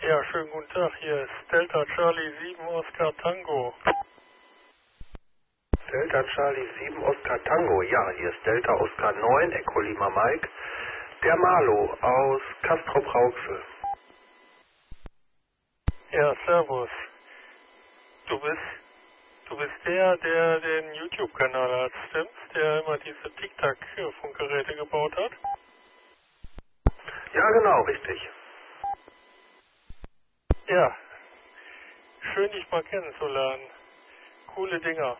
Ja, schönen guten Tag. Hier ist Delta Charlie 7 Oscar Tango. Delta Charlie 7 Oscar Tango. Ja, hier ist Delta Oscar 9 Echo Lima Mike. Der Marlo aus Castrop-Rauxel. Ja, servus. Du bist der den YouTube-Kanal hat, stimmt's? Der immer diese Tic-Tac-Funkgeräte gebaut hat? Ja, genau, richtig. Ja, schön dich mal kennenzulernen. Coole Dinger.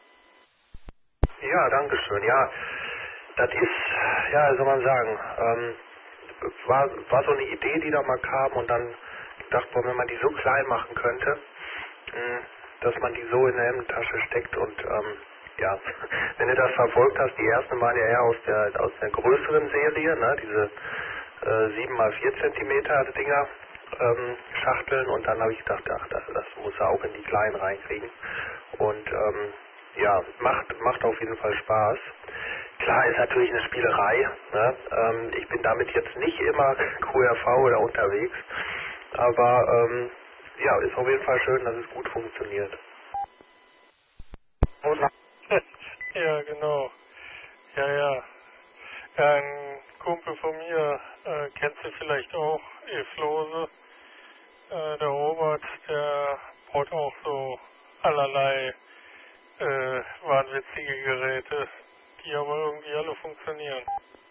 Ja, danke schön. Ja, das ist, ja, wie soll man sagen, war so eine Idee, die da mal kam und dann gedacht, boah, wenn man die so klein machen könnte, dass man die so in der Hemdentasche steckt und ja, wenn du das verfolgt hast, die ersten waren ja eher aus der größeren Serie, ne, diese 7 x 4 Zentimeter Dinger, Schachteln, und dann habe ich gedacht, ach, das muss er auch in die kleinen reinkriegen und ja, macht auf jeden Fall Spaß. Klar, ist natürlich eine Spielerei, ne? Ich bin damit jetzt nicht immer QRV oder unterwegs, aber ja, ist auf jeden Fall schön, dass es gut funktioniert. Ja, genau. Ja. Ein Kumpel von mir, kennst du vielleicht auch, Eflose. Der Robert, der baut auch so allerlei wahnwitzige Geräte, die aber irgendwie alle funktionieren.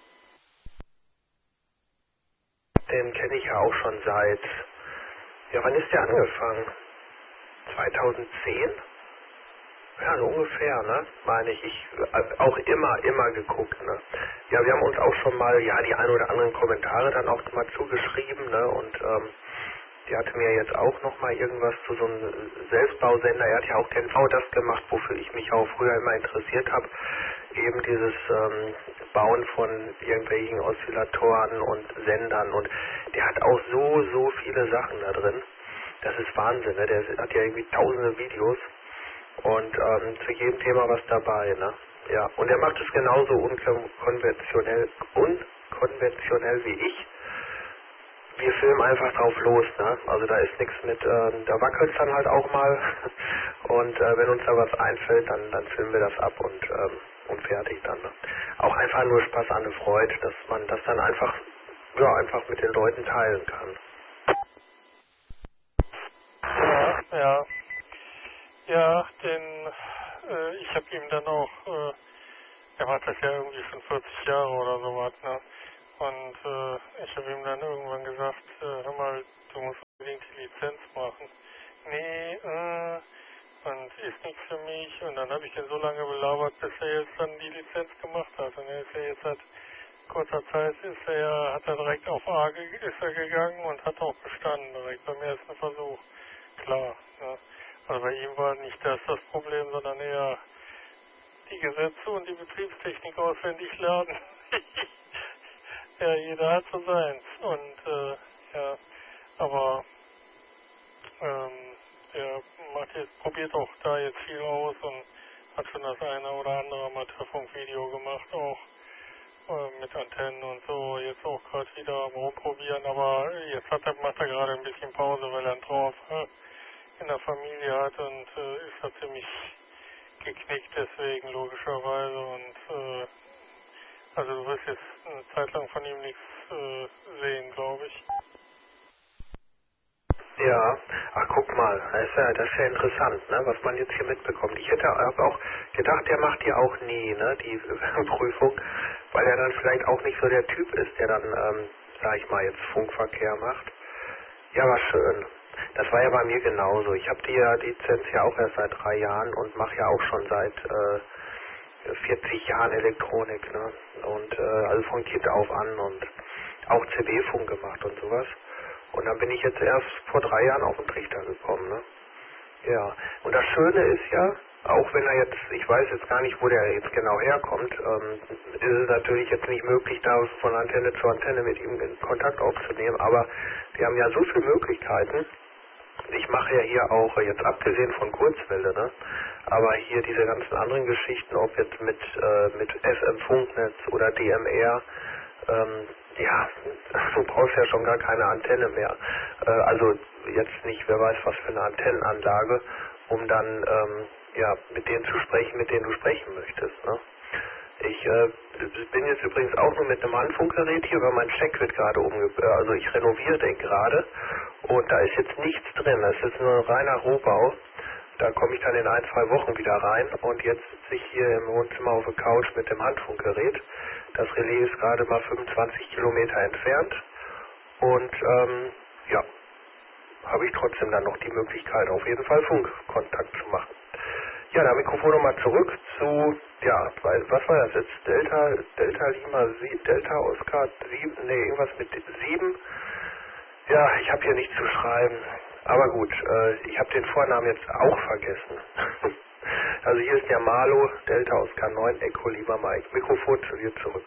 Den kenne ich ja auch schon seit, ja, wann ist der angefangen? 2010? Ja, so ungefähr, ne? Meine ich. Ich auch immer geguckt, ne? Ja, wir haben uns auch schon mal, ja, die ein oder anderen Kommentare dann auch mal zugeschrieben, ne? Und die hatte mir jetzt auch noch mal irgendwas zu so einem Selbstbausender. Er hat ja auch genau das gemacht, wofür ich mich auch früher immer interessiert habe. Eben dieses Bauen von irgendwelchen Oszillatoren und Sendern. Und der hat auch so viele Sachen da drin. Das ist Wahnsinn, ne? Der hat ja irgendwie tausende Videos. Und zu jedem Thema was dabei, ne? Ja, und er macht es genauso unkonventionell wie ich. Wir filmen einfach drauf los, ne? Also da ist nichts mit, da wackelt es dann halt auch mal. Und wenn uns da was einfällt, dann filmen wir das ab und fertig dann, ne? Auch einfach nur Spaß an der Freude, dass man das dann einfach mit den Leuten teilen kann. Ja. Ja, ich habe ihm dann auch, er macht das ja irgendwie schon 40 Jahre oder sowas, ne? Und ich habe ihm dann irgendwann gesagt, hör mal, du musst unbedingt die Lizenz machen. Nee, und ist nichts für mich. Und dann habe ich den so lange belabert, bis er jetzt dann die Lizenz gemacht hat. Und er ist ja jetzt seit kurzer Zeit hat er direkt auf A ist er gegangen und hat auch bestanden, direkt beim ersten Versuch. Klar, ne? Also bei ihm war nicht das Problem, sondern eher die Gesetze und die Betriebstechnik auswendig lernen. Ja, jeder hat so seins. Und ja, aber er probiert auch da jetzt viel aus und hat schon das eine oder andere Amateurfunkvideo gemacht, auch mit Antennen und so, jetzt auch gerade wieder am Rumprobieren, aber jetzt macht er gerade ein bisschen Pause, weil er einen Trauerfall in der Familie hat und ist da ziemlich geknickt deswegen logischerweise und also du wirst jetzt eine Zeit lang von ihm nichts sehen, glaube ich. Ja, ach guck mal, das ist ja interessant, ne, was man jetzt hier mitbekommt. Ich hätte auch gedacht, der macht die auch nie, ne, die Prüfung, weil er dann vielleicht auch nicht so der Typ ist, der dann, sag ich mal, jetzt Funkverkehr macht. Ja, war schön. Das war ja bei mir genauso. Ich habe die Lizenz ja auch erst seit 3 Jahren und mache ja auch schon seit 40 Jahren Elektronik, ne, und also von Kind auf an und auch CD-Funk gemacht und sowas. Und dann bin ich jetzt erst vor 3 Jahren auf den Trichter gekommen, ne? Ja. Und das Schöne ist ja, auch wenn er jetzt, ich weiß jetzt gar nicht, wo der jetzt genau herkommt, ist es natürlich jetzt nicht möglich, da von Antenne zu Antenne mit ihm in Kontakt aufzunehmen, aber wir haben ja so viele Möglichkeiten. Ich mache ja hier auch, jetzt abgesehen von Kurzwelle, ne? Aber hier diese ganzen anderen Geschichten, ob jetzt mit FM-Funknetz oder DMR, Ja, du brauchst ja schon gar keine Antenne mehr. Also jetzt nicht, wer weiß was für eine Antennenanlage, um dann ja mit denen zu sprechen, mit denen du sprechen möchtest. Ne? Ich bin jetzt übrigens auch nur mit einem Handfunkgerät hier, weil mein Scheck wird gerade also ich renoviere den gerade und da ist jetzt nichts drin. Das ist jetzt nur ein reiner Rohbau. Da komme ich dann in 1, 2 Wochen wieder rein und jetzt sitze ich hier im Wohnzimmer auf der Couch mit dem Handfunkgerät. Das Relais ist gerade mal 25 Kilometer entfernt und ja, habe ich trotzdem dann noch die Möglichkeit, auf jeden Fall Funkkontakt zu machen. Ja, der Mikrofon nochmal zurück zu, ja, was war das jetzt? Delta Lima, Delta Oscar 7, nee, irgendwas mit 7. Ja, ich habe hier nichts zu schreiben. Aber gut, ich habe den Vornamen jetzt auch vergessen. Also hier ist der Malo, Delta Oscar 9, Echo Lima Mike. Mikrofon zu dir zurück.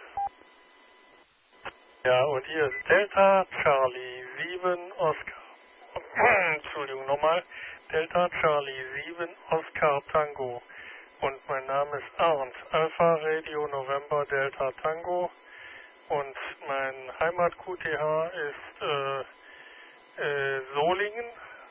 Ja, und hier ist Delta Charlie 7 Oscar. Entschuldigung nochmal. Delta Charlie 7 Oscar Tango. Und mein Name ist Arndt. Alpha Radio November Delta Tango. Und mein Heimat QTH ist Solingen,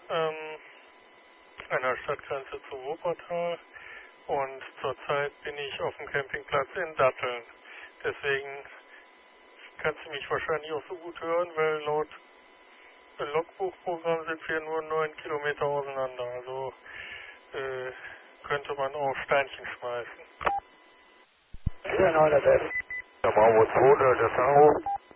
an der Stadtgrenze zu Wuppertal. Und zurzeit bin ich auf dem Campingplatz in Datteln. Deswegen kannst du mich wahrscheinlich auch so gut hören, weil laut Logbuchprogramm sind wir nur 9 Kilometer auseinander. Also könnte man auch Steinchen schmeißen. Genau, das ist. Da brauchen wir 2, Delta Tango.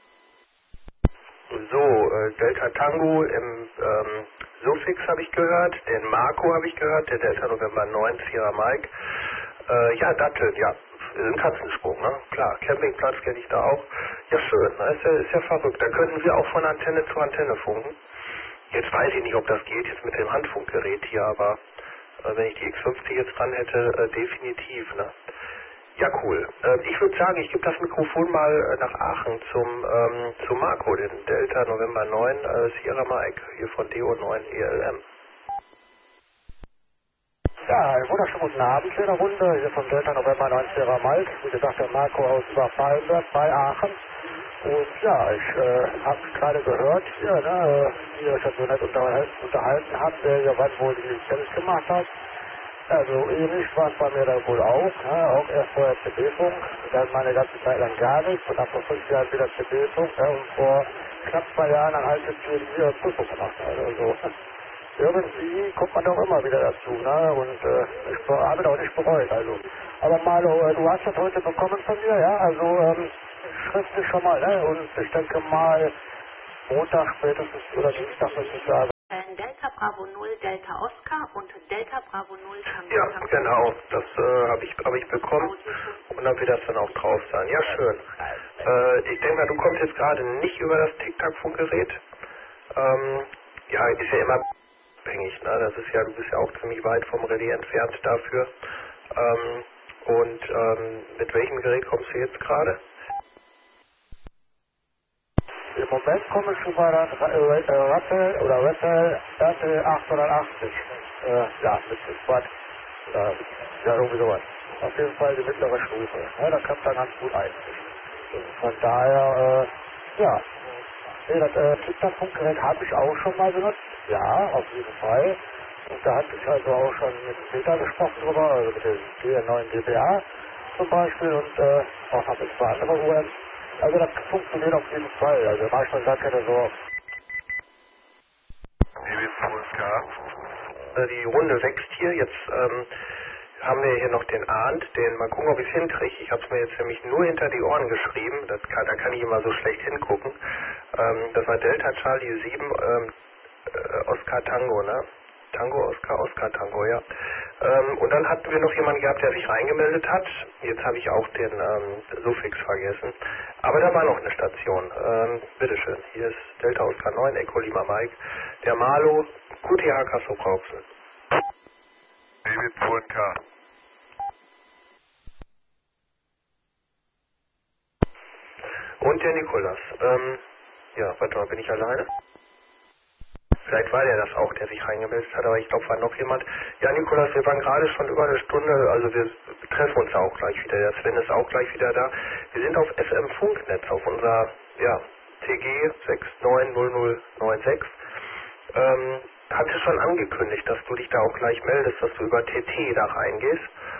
So, Delta Tango im Suffix habe ich gehört, den Marco habe ich gehört, der Delta November 9, Sierra Mike. Ja, Datteln, ja, ist ein Katzensprung, ne? Klar, Campingplatz kenne ich da auch. Ja, schön, ne? Ist ja verrückt. Da könnten wir auch von Antenne zu Antenne funken. Jetzt weiß ich nicht, ob das geht jetzt mit dem Handfunkgerät hier, aber wenn ich die X50 jetzt dran hätte, definitiv, ne? Ja, cool. Ich würde sagen, ich gebe das Mikrofon mal nach Aachen zum Marco, den Delta November 9 Sierra Mike, hier von DO9 ELM. Ja, einen wunderschönen guten Abend hier in der Runde, hier von Delta November 9 Sierra Mike, wie gesagt der Marco aus Überfallenberg bei Aachen. Und ja, ich habe gerade gehört hier, ne, wie ihr euch das so nett unterhalten habt, ja, wann wohl die Lizenz gemacht hat. Also ähnlich war es bei mir da wohl auch, ne? Auch erst vorher CD-Funk, dann mal eine ganze Zeit lang gar nichts und dann vor 5 Jahren wieder CD-Funk, ne? Und vor knapp 2 Jahren dann halt jetzt hier Prüfung gemacht. Also irgendwie kommt man doch immer wieder dazu, ne? Und ich habe das auch nicht bereut, also. Aber Malo, du hast das heute bekommen von mir, ja? Also schriftlich schon mal, ne? Und ich denke mal Montag spätestens oder Dienstag müsste ich sagen. Delta Bravo 0, Delta Oscar und Delta Bravo 0 Tango. Ja, genau, das hab ich bekommen und dann wird das dann auch drauf sein. Ja, schön. Ich denke mal, du kommst jetzt gerade nicht über das Tic-Tac-Funkgerät. Ja, ist ja immer abhängig, ne? Das ist ja, du bist ja auch ziemlich weit vom Relais entfernt dafür. Mit welchem Gerät kommst du jetzt gerade? Im Moment komme ich über das Rattel RT880. Ja, mit dem Quad. Ja, irgendwie sowas. Auf jeden Fall die mittlere Stufe. Ja, da kommt dann ganz gut ein. Von daher, ja. Nee, das Tic-Tac-Funkgerät habe ich auch schon mal benutzt. Ja, auf jeden Fall. Und da hatte ich also auch schon mit Peter gesprochen drüber, also mit dem G9 DBA zum Beispiel und auch noch mit 2 anderen UMs. Also das funktioniert auf jeden Fall, also mach ich mir gar keine Sorgen. Die Runde wächst hier, jetzt haben wir hier noch den Arndt, mal gucken, ob ich es hinkriege. Ich habe es mir jetzt nämlich nur hinter die Ohren geschrieben, da kann ich immer so schlecht hingucken. Das war Delta Charlie 7 Oscar Tango, ne? Tango, Oscar Tango, ja. Und dann hatten wir noch jemanden gehabt, der sich reingemeldet hat. Jetzt habe ich auch den Suffix vergessen. Aber da war noch eine Station. Bitteschön. Hier ist Delta Oscar 9, Echo Lima Mike. Der Malo, QTH Kassel-Brauxel. David 2K. Und der Nikolas. Ja, warte mal, bin ich alleine? Vielleicht war der das auch, der sich reingemeldet hat, aber ich glaube, war noch jemand. Ja, Nikolas, wir waren gerade schon über eine Stunde, also wir treffen uns ja auch gleich wieder. Der Sven ist auch gleich wieder da. Wir sind auf FM Funknetz, auf unserer, ja, TG 690096. Hatte schon angekündigt, dass du dich da auch gleich meldest, dass du über TT da reingehst.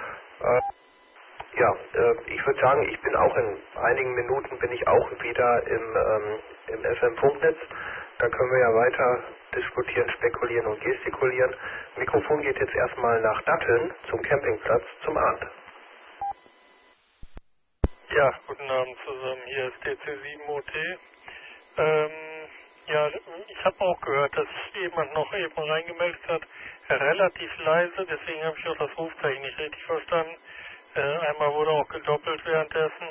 Ich würde sagen, ich bin auch in einigen Minuten bin ich auch wieder im FM-Funknetz. Da können wir ja weiter diskutieren, spekulieren und gestikulieren. Mikrofon geht jetzt erstmal nach Datteln zum Campingplatz zum Arndt. Ja, guten Abend zusammen. Hier ist DC7OT. Ich habe auch gehört, dass sich jemand noch eben reingemeldet hat. Relativ leise, deswegen habe ich auch das Rufzeichen nicht richtig verstanden. Einmal wurde auch gedoppelt währenddessen.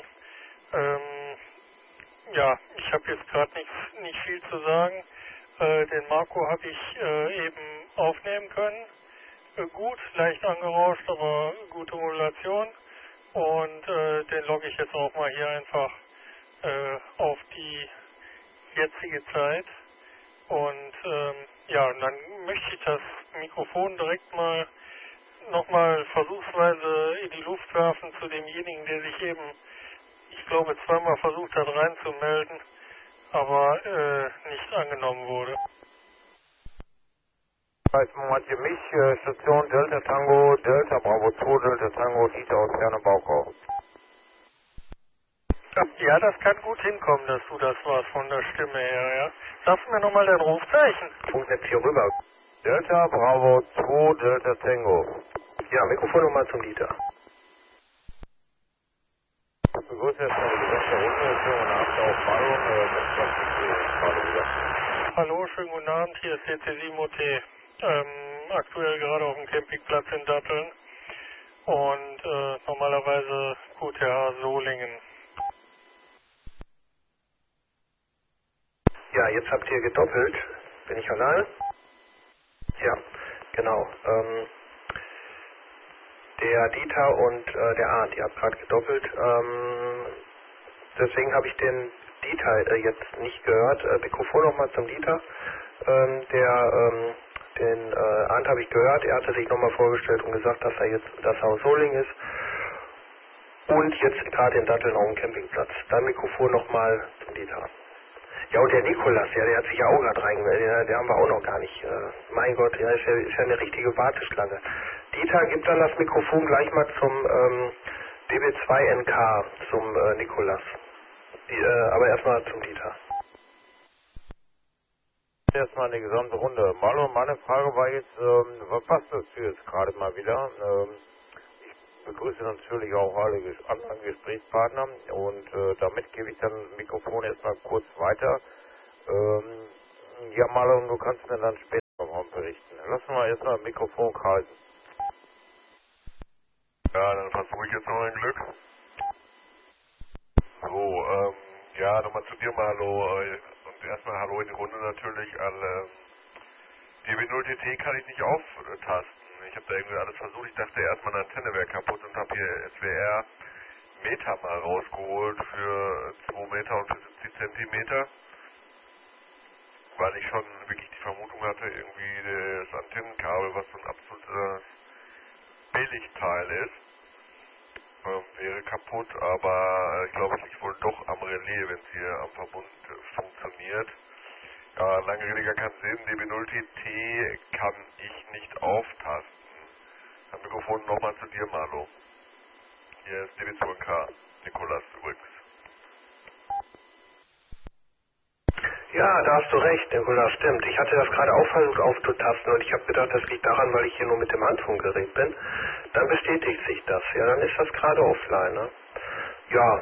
Ich habe jetzt gerade nicht viel zu sagen. Den Marco habe ich eben aufnehmen können. Gut, leicht angerauscht, aber gute Modulation. Und den logge ich jetzt auch mal hier einfach auf die jetzige Zeit. Und dann möchte ich das Mikrofon direkt mal nochmal versuchsweise in die Luft werfen zu demjenigen, der sich eben, ich glaube, zweimal versucht hat reinzumelden, aber nicht angenommen wurde. Manche mich, Station Delta Tango, Delta Bravo 2, Delta Tango, Dieter aus Ferne Bauchau. Ja, das kann gut hinkommen, dass du das warst von der Stimme her, ja. Sagst du mir nochmal dein Rufzeichen? Funknetz hier rüber. Delta Bravo 2, Delta Tango. Ja, Mikrofon nochmal zum Dieter. Ich begrüße erstmal die gesamte Runde, schönen Abend auf Hallo. Hallo, schönen guten Abend, hier ist DC7OT. Aktuell gerade auf dem Campingplatz in Datteln und normalerweise QTH Solingen. Ja, jetzt habt ihr gedoppelt. Bin ich allein? Ja, genau. Der Dieter und der Arndt, ihr habt gerade gedoppelt. Deswegen habe ich den Dieter jetzt nicht gehört. Mikrofon nochmal zum Dieter. Den Arndt habe ich gehört. Er hatte sich nochmal vorgestellt und gesagt, dass er jetzt das Haus Solingen ist. Und jetzt gerade in Datteln auf dem Campingplatz. Dann Mikrofon nochmal zum Dieter. Ja, und der Nikolas, ja, der hat sich ja auch gerade reingemeldet, der haben wir auch noch gar nicht. Mein Gott, ja, ist ja eine richtige Warteschlange. Dieter, gib dann das Mikrofon gleich mal zum DB2NK, zum Nikolas. Aber erstmal zum Dieter. Erstmal eine gesamte Runde. Marlon, meine Frage war jetzt, was passt das jetzt gerade mal wieder? Ich begrüße natürlich auch alle anderen Gesprächspartner und damit gebe ich dann das Mikrofon erstmal kurz weiter. Marlon, du kannst mir dann später nochmal berichten. Lass mal erstmal das Mikrofon kreisen. Ja, dann versuche ich jetzt noch ein Glück. So, nochmal zu dir mal hallo. Und erstmal hallo in die Runde natürlich an DB0TT kann ich nicht auftasten. Ich habe da irgendwie alles versucht. Ich dachte erst meine Antenne wäre kaputt und habe hier SWR Meter mal rausgeholt für 2 Meter und für 70 Zentimeter. Weil ich schon wirklich die Vermutung hatte, irgendwie das Antennenkabel, was so ein absolutes Billigteil ist, wäre kaputt, aber ich glaube, es liegt wohl doch am Relais, wenn es hier am Verbund funktioniert. Ja, lange Rede, gar keinen Sinn. DB0TT kann ich nicht auftasten. Das Mikrofon nochmal zu dir, Marlo. Hier ist DB2NK, Nikolas übrigens. Ja, da hast du recht, Nikolas, stimmt. Ich hatte das gerade auch versucht aufzutasten und ich habe gedacht, das liegt daran, weil ich hier nur mit dem Handfunkgerät bin. Dann bestätigt sich das. Ja, dann ist das gerade offline, ne? Ja,